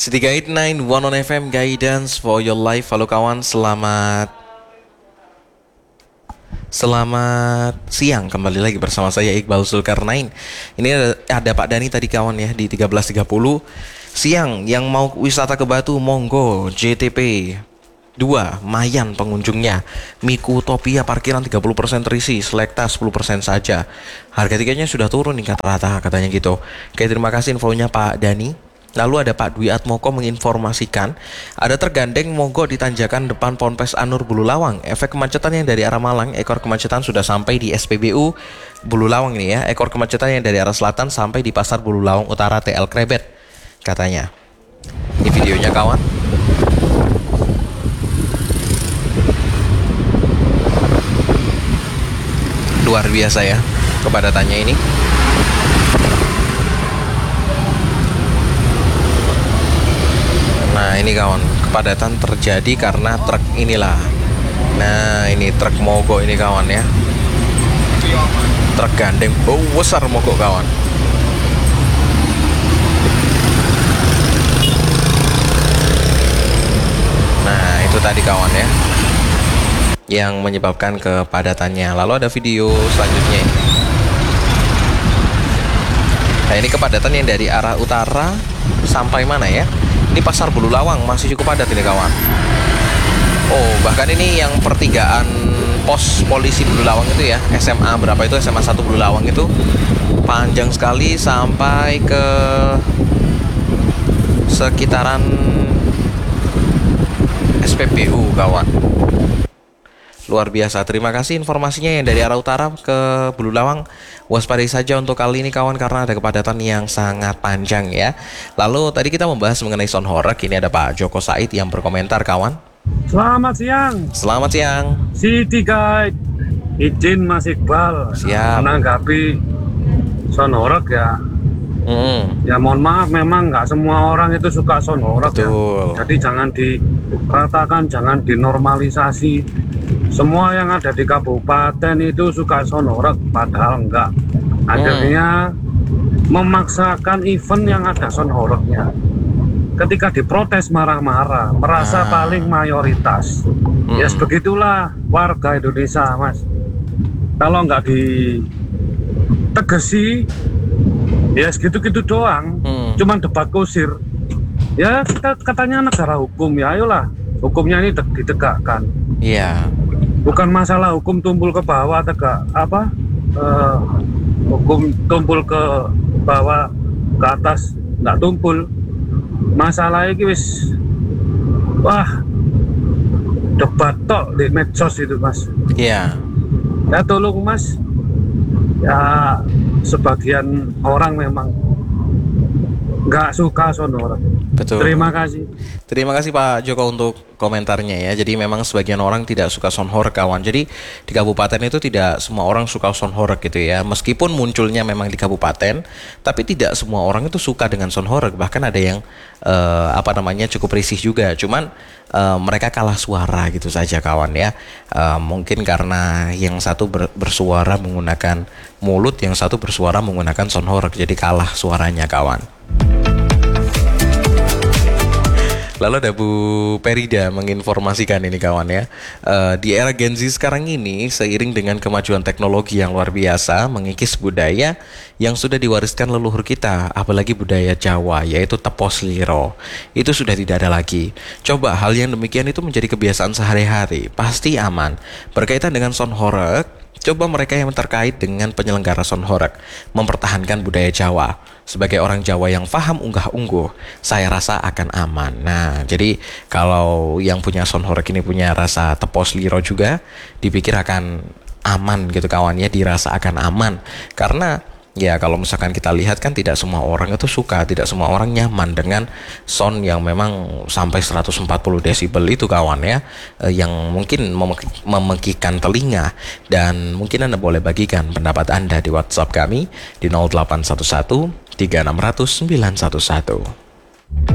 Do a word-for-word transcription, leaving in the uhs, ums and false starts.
City Guide sembilan satu on F M, Guidance for your life. Halo kawan, selamat Selamat siang, kembali lagi bersama saya Iqbal Zulkarnain. Ini ada, ada Pak Dani tadi kawan ya, di tiga belas tiga puluh siang. Yang mau wisata ke Batu, monggo. J T P dua, Mayan pengunjungnya. Miku Utopia parkiran tiga puluh persen terisi, Selekta sepuluh persen saja. Harga tiketnya sudah turun tingkat rata katanya gitu. Oke, terima kasih infonya Pak Dani. Lalu ada Pak Dwi Atmoko menginformasikan ada tergandeng mogok di tanjakan depan Ponpes Anur Bulu Lawang. Efek kemacetan yang dari arah Malang, ekor kemacetan sudah sampai di S P B U Bulu Lawang ini ya. Ekor kemacetan yang dari arah selatan sampai di Pasar Bulu Lawang Utara T L Krebet katanya. Ini videonya kawan. Luar biasa ya kepadatannya ini. Nah ini kawan, kepadatan terjadi karena truk inilah. Nah ini truk mogok ini kawan ya. Truk gandeng, oh besar mogok kawan. Nah itu tadi kawan ya, yang menyebabkan kepadatannya. Lalu ada video selanjutnya ini. Nah ini kepadatan yang dari arah utara sampai mana ya? Ini Pasar Bulu Lawang masih cukup padat ini kawan. Oh bahkan ini yang pertigaan pos polisi Bulu Lawang itu ya, S M A berapa itu, S M A satu Bulu Lawang itu panjang sekali sampai ke sekitaran S P B U kawan. Luar biasa. Terima kasih informasinya yang dari arah utara ke Bulu Lawang. Waspadai saja untuk kali ini kawan, karena ada kepadatan yang sangat panjang ya. Lalu tadi kita membahas mengenai sound horeg. Ini ada Pak Joko Said yang berkomentar kawan. Selamat siang. Selamat siang. City Guide izin Mas Iqbal. Siap. Menanggapi sound horeg ya. Mm. Ya mohon maaf, memang nggak semua orang itu suka sound horeg ya. Jadi jangan diratakan, jangan dinormalisasi. Semua yang ada di kabupaten itu suka sound horeg, padahal enggak. Akhirnya hmm. memaksakan event yang ada sound horegnya. Ketika diprotes marah-marah, merasa ah. paling mayoritas. Hmm. Ya yes, begitulah warga Indonesia mas. Kalau nggak ditegesi, ya yes, gitu-gitu doang. Hmm. Cuman debat kusir. Ya kita katanya negara hukum, ya ayolah hukumnya ini ditegakkan. Iya. Yeah. Bukan masalah hukum tumpul ke bawah tegak apa uh, hukum tumpul ke bawah ke atas nggak tumpul. Masalah ini wis wah debat tok di medsos itu mas. Iya. Yeah. Ya tolong mas, ya sebagian orang memang nggak suka sound horeg. Betul. Terima kasih. Terima kasih Pak Joko untuk komentarnya ya. Jadi memang sebagian orang tidak suka sound horeg kawan. Jadi di kabupaten itu tidak semua orang suka sound horeg gitu ya. Meskipun munculnya memang di kabupaten, tapi tidak semua orang itu suka dengan sound horeg. Bahkan ada yang uh, apa namanya cukup risih juga. Cuman uh, mereka kalah suara gitu saja kawan ya. Uh, mungkin karena yang satu ber bersuara menggunakan mulut, yang satu bersuara menggunakan sound horeg. Jadi kalah suaranya kawan. Lalu ada Bu Perida menginformasikan ini kawan ya, uh, di era Gen Z sekarang ini seiring dengan kemajuan teknologi yang luar biasa mengikis budaya yang sudah diwariskan leluhur kita, apalagi budaya Jawa yaitu tepos liro. Itu sudah tidak ada lagi. Coba hal yang demikian itu menjadi kebiasaan sehari-hari, pasti aman. Berkaitan dengan sound horeg, coba mereka yang terkait dengan penyelenggara sound horeg mempertahankan budaya Jawa. Sebagai orang Jawa yang paham unggah-ungguh, saya rasa akan aman. Nah, jadi kalau yang punya sound horeg ini punya rasa tepos liro juga, dipikir akan aman gitu kawan ya, dirasa akan aman. Karena ya kalau misalkan kita lihat kan tidak semua orang itu suka, tidak semua orang nyaman dengan sound yang memang sampai seratus empat puluh desibel itu kawan ya, eh, yang mungkin memekikan telinga. Dan mungkin Anda boleh bagikan pendapat Anda di WhatsApp kami di nol delapan satu satu tiga enam nol nol sembilan satu satu.